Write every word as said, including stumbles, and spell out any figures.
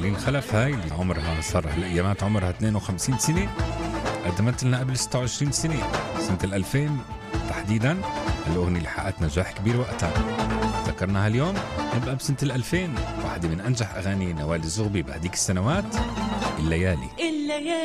أمالين خلف هاي اللي عمرها صار هالأيامات عمرها اثنين وخمسين سنة، قدمت لنا قبل ستة وعشرين سنة سنة الألفين تحديدا الأغنية اللي حققت نجاح كبير وقتها. ذكرناها اليوم نبقى بسنة الألفين، واحدة من أنجح أغاني نوال الزغبي بهديك السنوات، الليالي. الليالي